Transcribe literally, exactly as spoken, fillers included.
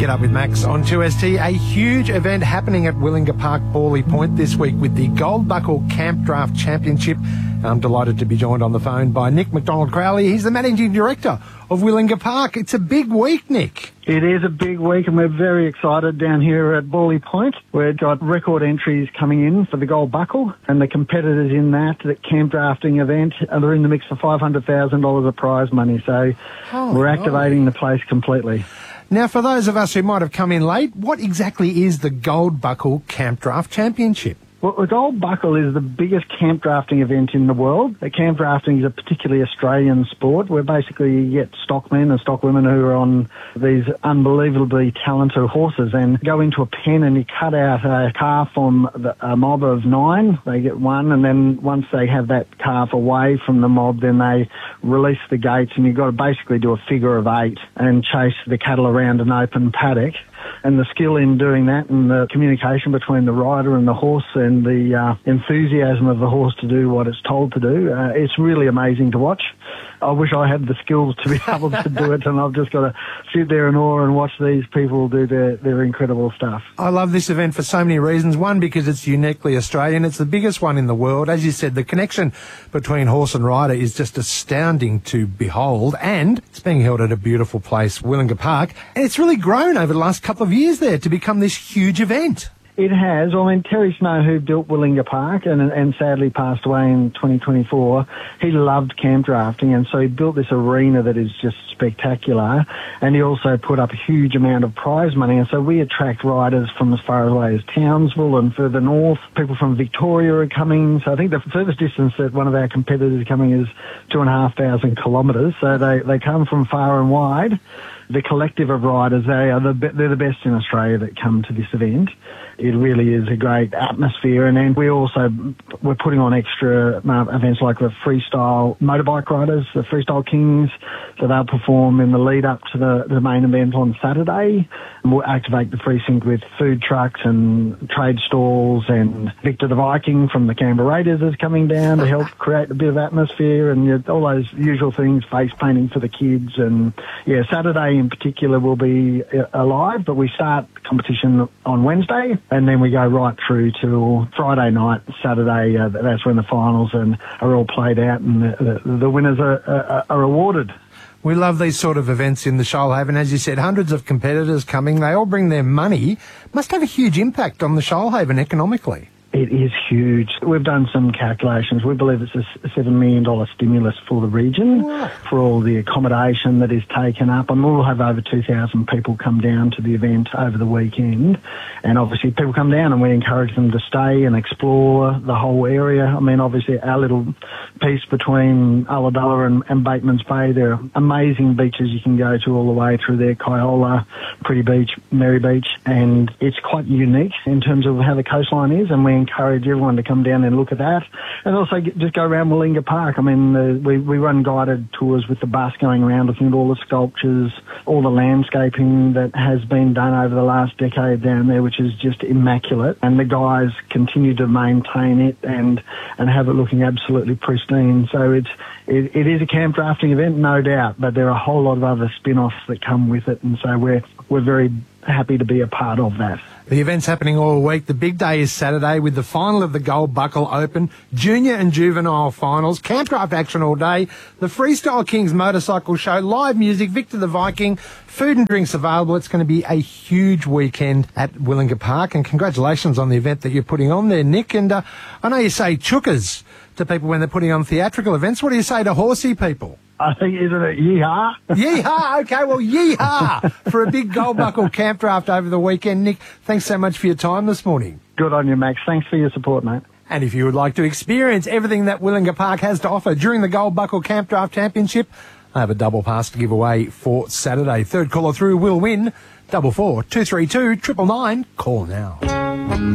G'day with Max on two S T. A huge event happening at Willinga Park, Bawley Point this week with the Gold Buckle Camp Draft Championship. I'm delighted to be joined on the phone by Nick McDonald-Crowley. He's the Managing Director of Willinga Park. It's a big week, Nick. It is a big week, and we're very excited down here at Bawley Point. We've got record entries coming in for the Gold Buckle, and the competitors in that, the camp drafting event, are in the mix for five hundred thousand dollars of prize money. So oh, we're activating oh. the place completely. Now, for those of us who might have come in late, what exactly is the Gold Buckle Camp Draft Championship? Well, the Gold Buckle is the biggest camp drafting event in the world. The camp drafting is a particularly Australian sport where basically you get stockmen and stockwomen who are on these unbelievably talented horses and go into a pen and you cut out a calf from the, a mob of nine. They get one, and then once they have that calf away from the mob, then they release the gates, and you've got to basically do a figure of eight and chase the cattle around an open paddock. And the skill in doing that and the communication between the rider and the horse and the uh, enthusiasm of the horse to do what it's told to do, uh, it's really amazing to watch. I wish I had the skills to be able to do it, and I've just got to sit there in awe and watch these people do their, their incredible stuff. I love this event for so many reasons. One, because it's uniquely Australian. It's the biggest one in the world. As you said, the connection between horse and rider is just astounding to behold, and it's being held at a beautiful place, Willinga Park, and it's really grown over the last couple of years there to become this huge event. It has. Well, I mean, Terry Snow, who built Willinga Park and, and sadly passed away in twenty twenty-four, he loved camp drafting, and so he built this arena that is just spectacular, and he also put up a huge amount of prize money, and so we attract riders from as far away as Townsville and further north. People from Victoria are coming, so I think the furthest distance that one of our competitors is coming is two and a half thousand kilometres, so they, they come from far and wide. The collective of riders, they are the they're the best in Australia that come to this event. It really is a great atmosphere, and then we also we're putting on extra uh, events like the freestyle motorbike riders, the Freestyle Kings, so they'll perform in the lead up to the, the main event on Saturday. And we'll activate the precinct with food trucks and trade stalls, and Victor the Viking from the Canberra Raiders is coming down to help create a bit of atmosphere, and you know, all those usual things, face painting for the kids, and yeah, Saturday in particular will be alive, but we start competition on Wednesday, and then we go right through to Friday night, Saturday. Uh, that's when the finals and are all played out, and the, the, the winners are, are, are awarded. We love these sort of events in the Shoalhaven. As you said, hundreds of competitors coming. They all bring their money. Must have a huge impact on the Shoalhaven economically. It is huge. We've done some calculations. We believe it's a seven million dollars stimulus for the region, wow. for all the accommodation that is taken up. And we'll have over two thousand people come down to the event over the weekend. And obviously people come down and we encourage them to stay and explore the whole area. I mean, obviously our little piece between Ulladulla and, and Bateman's Bay, there are amazing beaches you can go to all the way through there, Kyola, Pretty Beach, Merry Beach. And it's quite unique in terms of how the coastline is, and we encourage everyone to come down and look at that, and also get, just go around Willinga Park. I mean, uh, we, we run guided tours with the bus going around looking at all the sculptures, all the landscaping that has been done over the last decade down there, which is just immaculate, and the guys continue to maintain it and and have it looking absolutely pristine. So it's it, it is a camp drafting event, no doubt, but there are a whole lot of other spin-offs that come with it, and so we're we're very happy to be a part of that. The event's happening all week. The big day is Saturday with the final of the Gold Buckle Open, junior and juvenile finals, camp draft action all day, the Freestyle Kings motorcycle show, live music, Victor the Viking, food and drinks available. It's going to be a huge weekend at Willinga Park, and congratulations on the event that you're putting on there, Nick. And uh, I know you say chookas to people when they're putting on theatrical events. What do you say to horsey people? I think, isn't it yeehaw? Yeehaw, okay, well, yeehaw for a big Gold Buckle camp draft over the weekend. Nick, thanks so much for your time this morning. Good on you, Max. Thanks for your support, mate. And if you would like to experience everything that Willinga Park has to offer during the Gold Buckle Camp Draft Championship, I have a double pass to give away for Saturday. Third caller through will win. Double four two three two triple nine. Call now.